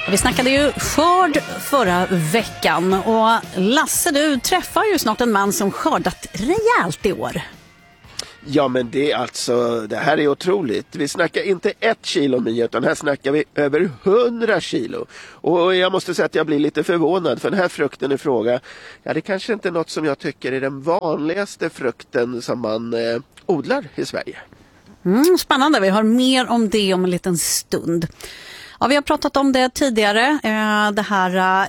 Vi snackade ju skörd förra veckan och Lasse, du träffar ju snart en man som skördat rejält i år. Ja, men det här är otroligt. Vi snackar inte 1 kilo med, utan här snackar vi över 100 kilo. Och jag måste säga att jag blir lite förvånad, för den här frukten i fråga, ja, det kanske inte är något som jag tycker är den vanligaste frukten som man odlar i Sverige. Spännande, vi har mer om det om en liten stund. Ja, vi har pratat om det tidigare, det här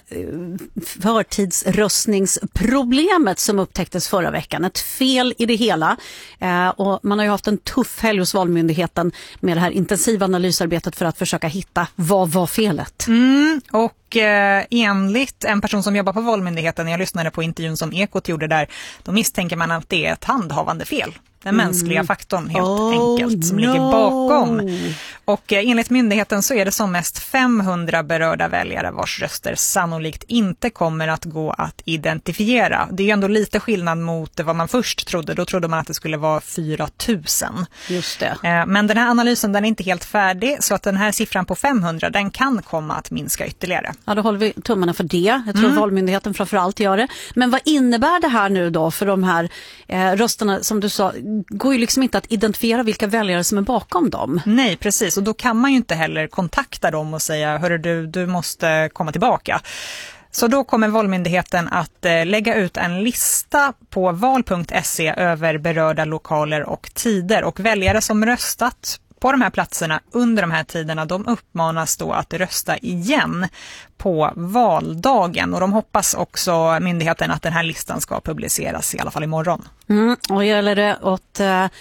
förtidsröstningsproblemet som upptäcktes förra veckan. Ett fel i det hela, och man har ju haft en tuff helg hos Valmyndigheten med det här intensiva analysarbetet för att försöka hitta vad var felet. Och enligt en person som jobbar på Valmyndigheten, när jag lyssnade på intervjun som Ekot gjorde där, då misstänker man att det är ett handhavande fel. Den mänskliga faktorn helt enkelt som ligger bakom. Och enligt myndigheten så är det som mest 500 berörda väljare vars röster sannolikt inte kommer att gå att identifiera. Det är ju ändå lite skillnad mot vad man först trodde. Då trodde man att det skulle vara 4 000. Just det. Men den här analysen, den är inte helt färdig, så att den här siffran på 500, den kan komma att minska ytterligare. Ja, då håller vi tummarna för det. Jag tror Valmyndigheten framförallt gör det. Men vad innebär det här nu då för de här rösterna, som du sa, går ju liksom inte att identifiera vilka väljare som är bakom dem. Nej, precis. Och då kan man ju inte heller kontakta dem och säga, hörru du måste komma tillbaka. Så då kommer Valmyndigheten att lägga ut en lista på val.se över berörda lokaler och tider. Och väljare som röstat på de här platserna under de här tiderna, de uppmanas då att rösta igen på valdagen. Och de hoppas också, myndigheten, att den här listan ska publiceras i alla fall imorgon. Och gäller det att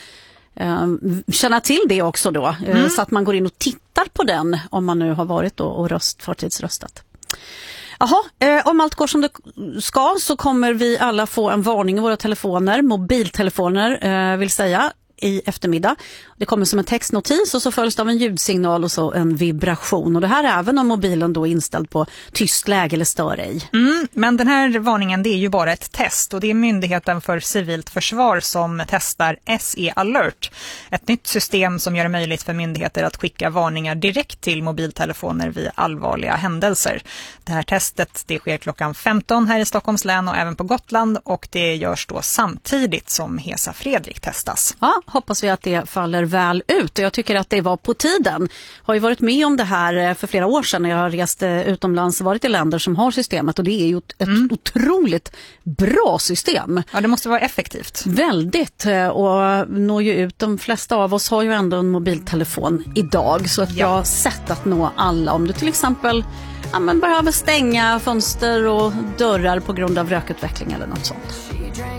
känna till det också då, så att man går in och tittar på den om man nu har varit då och förtidsröstat. Jaha, om allt går som det ska så kommer vi alla få en varning i våra telefoner, mobiltelefoner vill säga, i eftermiddag. Det kommer som en textnotis och så följs det av en ljudsignal och så en vibration. Och det här är även om mobilen då är inställd på tyst läge eller stör ej. Men den här varningen, det är ju bara ett test, och det är Myndigheten för civilt försvar som testar SE Alert. Ett nytt system som gör det möjligt för myndigheter att skicka varningar direkt till mobiltelefoner vid allvarliga händelser. Det här testet, det sker klockan 15 här i Stockholms län och även på Gotland, och det görs då samtidigt som Hesa Fredrik testas. Ja, hoppas vi att det faller väl ut. Jag tycker att det var på tiden. Har ju varit med om det här för flera år sedan när jag har rest utomlands och varit i länder som har systemet, och det är ju ett otroligt bra system. Ja, det måste vara effektivt. Väldigt, och når ju ut. De flesta av oss har ju ändå en mobiltelefon idag, så att jag har sett att nå alla. Om du till exempel behöver stänga fönster och dörrar på grund av rökutveckling eller något sånt.